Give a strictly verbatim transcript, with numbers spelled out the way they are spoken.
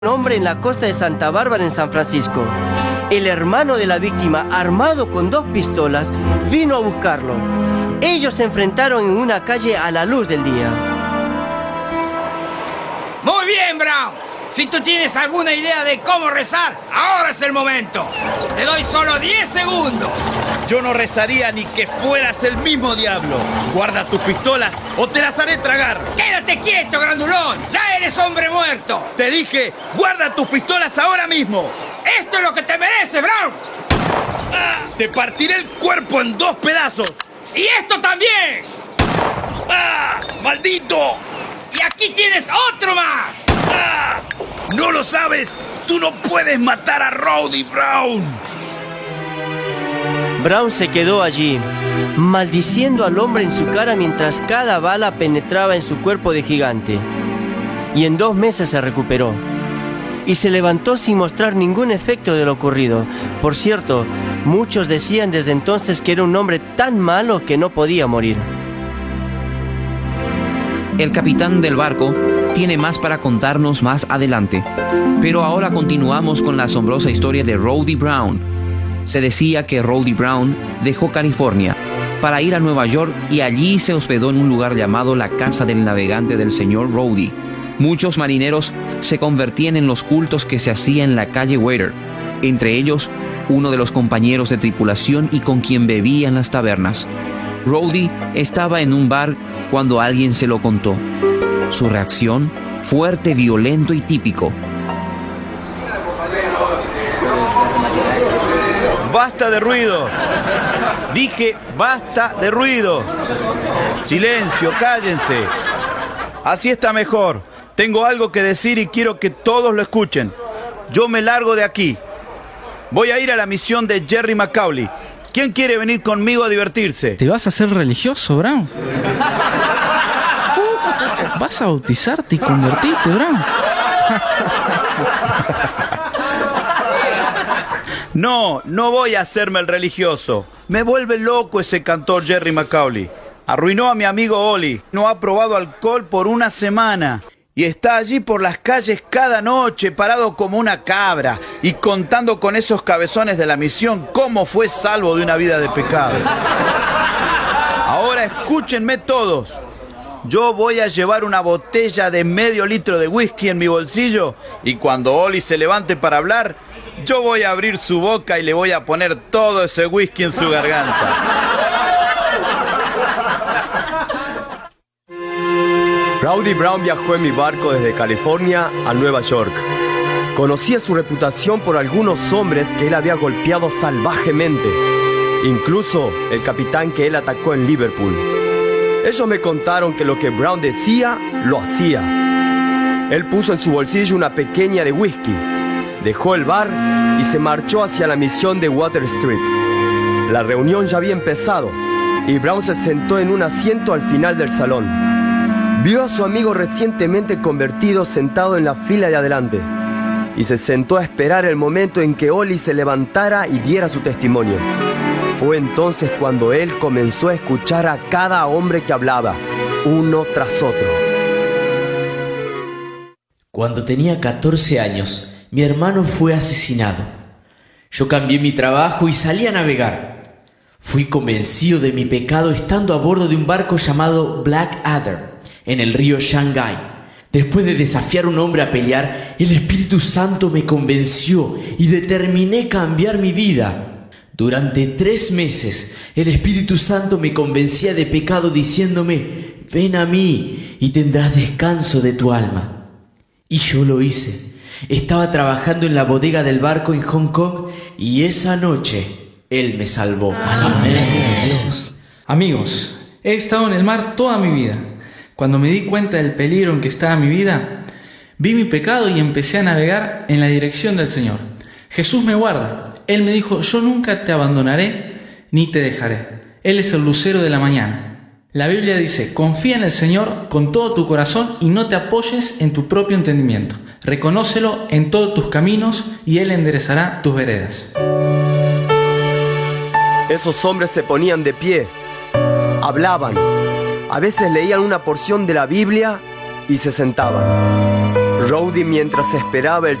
un hombre en la costa de Santa Bárbara en San Francisco. El hermano de la víctima, armado con dos pistolas, vino a buscarlo. Ellos se enfrentaron en una calle a la luz del día. Muy bien, Brown. Si tú tienes alguna idea de cómo rezar, ahora es el momento. Te doy solo diez segundos. Yo no rezaría ni que fueras el mismo diablo. Guarda tus pistolas o te las haré tragar. ¡Quédate quieto, grandulón! ¡Ya eres hombre muerto! Te dije, guarda tus pistolas ahora mismo. ¡Esto es lo que te mereces, Brown! ¡Ah! Te partiré el cuerpo en dos pedazos. ¡Y esto también! ¡Ah! ¡Maldito! ¡Y aquí tienes otro más! ¡Ah! ¿No lo sabes? Tú no puedes matar a Rowdy Brown. Brown se quedó allí, maldiciendo al hombre en su cara mientras cada bala penetraba en su cuerpo de gigante. Y en dos meses se recuperó. Y se levantó sin mostrar ningún efecto de lo ocurrido. Por cierto, muchos decían desde entonces que era un hombre tan malo que no podía morir. El capitán del barco tiene más para contarnos más adelante, pero ahora continuamos con la asombrosa historia de Rowdy Brown. Se decía que Rowdy Brown dejó California para ir a Nueva York y allí se hospedó en un lugar llamado la Casa del Navegante del señor Rowdy. Muchos marineros se convertían en los cultos que se hacía en la calle Waiter, entre ellos uno de los compañeros de tripulación y con quien bebía en las tabernas. Rowdy estaba en un bar cuando alguien se lo contó. Su reacción, fuerte, violento y típico. ¡Basta de ruidos! Dije, basta de ruidos. Silencio, cállense. Así está mejor. Tengo algo que decir y quiero que todos lo escuchen. Yo me largo de aquí. Voy a ir a la misión de Jerry McCauley. ¿Quién quiere venir conmigo a divertirse? ¿Te vas a hacer religioso, Brown? ¿Vas a bautizarte y convertirte, Brown? No, no voy a hacerme el religioso. Me vuelve loco ese cantor Jerry McCauley. Arruinó a mi amigo Oli. No ha probado alcohol por una semana. Y está allí por las calles cada noche, parado como una cabra, y contando con esos cabezones de la misión cómo fue salvo de una vida de pecado. Ahora escúchenme todos. Yo voy a llevar una botella de medio litro de whisky en mi bolsillo, y cuando Oli se levante para hablar, yo voy a abrir su boca y le voy a poner todo ese whisky en su garganta. Rowdy Brown viajó en mi barco desde California a Nueva York. Conocía su reputación por algunos hombres que él había golpeado salvajemente, incluso el capitán que él atacó en Liverpool. Ellos me contaron que lo que Brown decía, lo hacía. Él puso en su bolsillo una pequeña de whisky, dejó el bar y se marchó hacia la misión de Water Street. La reunión ya había empezado y Brown se sentó en un asiento al final del salón. Vio a su amigo recientemente convertido sentado en la fila de adelante y se sentó a esperar el momento en que Oli se levantara y diera su testimonio. Fue entonces cuando él comenzó a escuchar a cada hombre que hablaba, uno tras otro. Cuando tenía catorce años, mi hermano fue asesinado. Yo cambié mi trabajo y salí a navegar. Fui convencido de mi pecado estando a bordo de un barco llamado Blackadder, en el río Shanghái. Después de desafiar a un hombre a pelear, el Espíritu Santo me convenció y determiné cambiar mi vida. Durante tres meses, el Espíritu Santo me convencía de pecado diciéndome, ven a mí y tendrás descanso de tu alma. Y yo lo hice. Estaba trabajando en la bodega del barco en Hong Kong y esa noche Él me salvó. Amén. Dios. Amigos, he estado en el mar toda mi vida. Cuando me di cuenta del peligro en que estaba mi vida, vi mi pecado y empecé a navegar en la dirección del Señor. Jesús me guarda. Él me dijo, yo nunca te abandonaré ni te dejaré. Él es el lucero de la mañana. La Biblia dice, confía en el Señor con todo tu corazón y no te apoyes en tu propio entendimiento. Reconócelo en todos tus caminos y Él enderezará tus veredas. Esos hombres se ponían de pie, hablaban, a veces leían una porción de la Biblia y se sentaban. Rowdy, mientras esperaba el